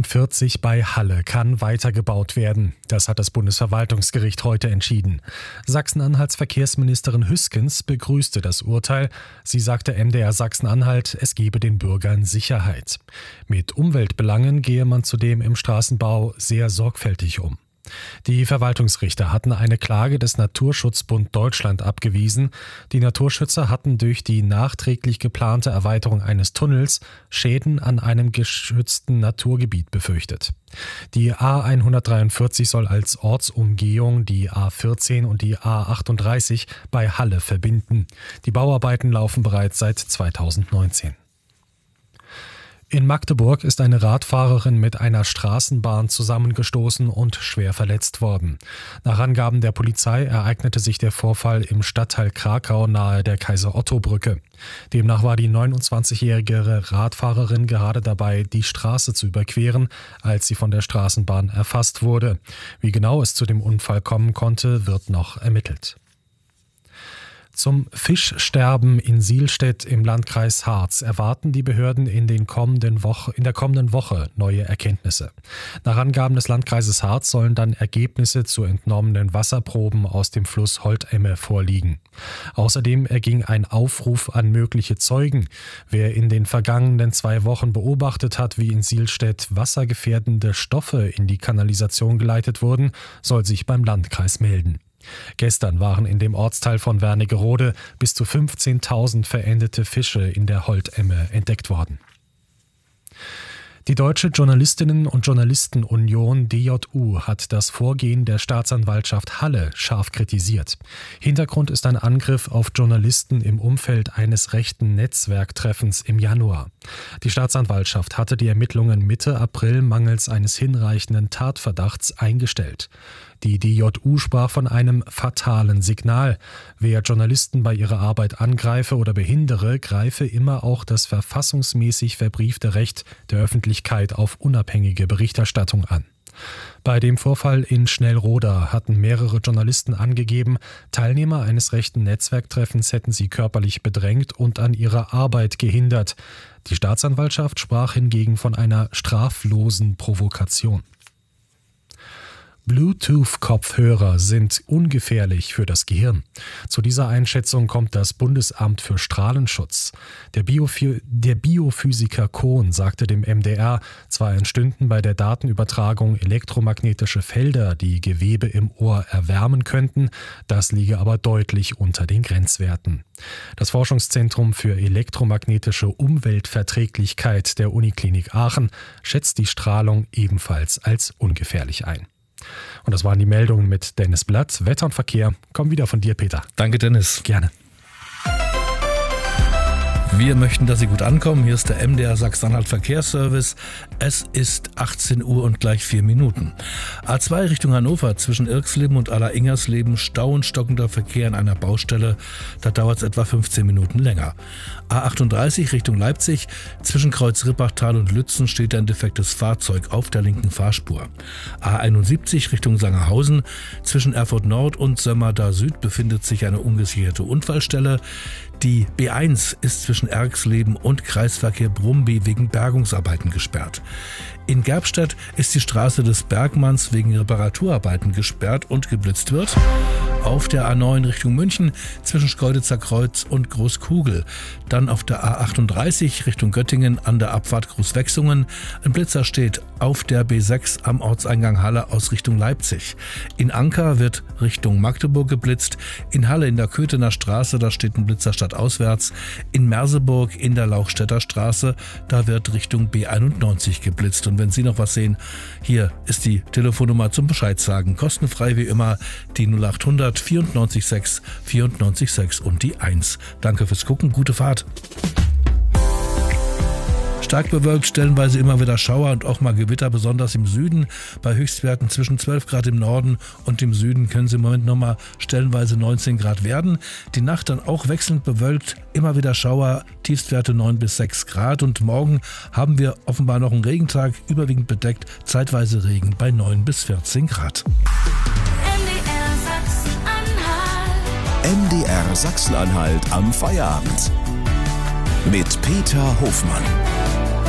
A40 bei Halle kann weitergebaut werden. Das hat das Bundesverwaltungsgericht heute entschieden. Sachsen-Anhalts Verkehrsministerin Hüskens begrüßte das Urteil. Sie sagte MDR Sachsen-Anhalt, es gebe den Bürgern Sicherheit. Mit Umweltbelangen gehe man zudem im Straßenbau sehr sorgfältig um. Die Verwaltungsrichter hatten eine Klage des Naturschutzbund Deutschland abgewiesen. Die Naturschützer hatten durch die nachträglich geplante Erweiterung eines Tunnels Schäden an einem geschützten Naturgebiet befürchtet. Die A143 soll als Ortsumgehung die A14 und die A38 bei Halle verbinden. Die Bauarbeiten laufen bereits seit 2019. In Magdeburg ist eine Radfahrerin mit einer Straßenbahn zusammengestoßen und schwer verletzt worden. Nach Angaben der Polizei ereignete sich der Vorfall im Stadtteil Krakau nahe der Kaiser-Otto-Brücke. Demnach war die 29-jährige Radfahrerin gerade dabei, die Straße zu überqueren, als sie von der Straßenbahn erfasst wurde. Wie genau es zu dem Unfall kommen konnte, wird noch ermittelt. Zum Fischsterben in Sihlstedt im Landkreis Harz erwarten die Behörden in der kommenden Woche neue Erkenntnisse. Nach Angaben des Landkreises Harz sollen dann Ergebnisse zu entnommenen Wasserproben aus dem Fluss Holtemme vorliegen. Außerdem erging ein Aufruf an mögliche Zeugen. Wer in den vergangenen 2 Wochen beobachtet hat, wie in Sihlstedt wassergefährdende Stoffe in die Kanalisation geleitet wurden, soll sich beim Landkreis melden. Gestern waren in dem Ortsteil von Wernigerode bis zu 15.000 verendete Fische in der Holtemme entdeckt worden. Die Deutsche Journalistinnen- und Journalistenunion DJU hat das Vorgehen der Staatsanwaltschaft Halle scharf kritisiert. Hintergrund ist ein Angriff auf Journalisten im Umfeld eines rechten Netzwerktreffens im Januar. Die Staatsanwaltschaft hatte die Ermittlungen Mitte April mangels eines hinreichenden Tatverdachts eingestellt. Die DJU sprach von einem fatalen Signal. Wer Journalisten bei ihrer Arbeit angreife oder behindere, greife immer auch das verfassungsmäßig verbriefte Recht der Öffentlichkeit auf unabhängige Berichterstattung an. Bei dem Vorfall in Schnellroda hatten mehrere Journalisten angegeben, Teilnehmer eines rechten Netzwerktreffens hätten sie körperlich bedrängt und an ihrer Arbeit gehindert. Die Staatsanwaltschaft sprach hingegen von einer straflosen Provokation. Bluetooth-Kopfhörer sind ungefährlich für das Gehirn. Zu dieser Einschätzung kommt das Bundesamt für Strahlenschutz. Der Biophysiker Kohn sagte dem MDR, zwar entstünden bei der Datenübertragung elektromagnetische Felder, die Gewebe im Ohr erwärmen könnten, das liege aber deutlich unter den Grenzwerten. Das Forschungszentrum für elektromagnetische Umweltverträglichkeit der Uniklinik Aachen schätzt die Strahlung ebenfalls als ungefährlich ein. Und das waren die Meldungen mit Dennis Blatt. Wetter und Verkehr kommen wieder von dir, Peter. Danke, Dennis. Gerne. Wir möchten, dass Sie gut ankommen. Hier ist der MDR Sachsen-Anhalt Verkehrsservice. Es ist 18 Uhr und gleich 4 Minuten. A2 Richtung Hannover zwischen Irxleben und Aller-Ingersleben Stau und stockender Verkehr an einer Baustelle. Da dauert es etwa 15 Minuten länger. A38 Richtung Leipzig zwischen Kreuz-Rippachtal und Lützen steht ein defektes Fahrzeug auf der linken Fahrspur. A71 Richtung Sangerhausen zwischen Erfurt Nord und Sömmerda Süd befindet sich eine ungesicherte Unfallstelle. Die B1 ist zwischen Erxleben und Kreisverkehr Brumby wegen Bergungsarbeiten gesperrt. In Gerbstadt ist die Straße des Bergmanns wegen Reparaturarbeiten gesperrt und geblitzt wird. Auf der A9 Richtung München zwischen Schkeuditzer Kreuz und Großkugel. Dann auf der A38 Richtung Göttingen an der Abfahrt Großwechsungen. Ein Blitzer steht auf der B6 am Ortseingang Halle aus Richtung Leipzig. In Anker wird Richtung Magdeburg geblitzt. In Halle in der Köthener Straße, da steht ein Blitzer stadtauswärts. In Merseburg in der Lauchstädter Straße, da wird Richtung B91 geblitzt. Und wenn Sie noch was sehen, hier ist die Telefonnummer zum Bescheid sagen. Kostenfrei wie immer die 0800 94 6 94 6 und die 1. Danke fürs Gucken, gute Fahrt. Stark bewölkt, stellenweise immer wieder Schauer und auch mal Gewitter, besonders im Süden. Bei Höchstwerten zwischen 12 Grad im Norden und im Süden können sie im Moment nochmal stellenweise 19 Grad werden. Die Nacht dann auch wechselnd bewölkt, immer wieder Schauer, Tiefstwerte 9 bis 6 Grad. Und morgen haben wir offenbar noch einen Regentag, überwiegend bedeckt, zeitweise Regen bei 9 bis 14 Grad. MDR Sachsen-Anhalt am Feierabend. Mit Peter Hofmann.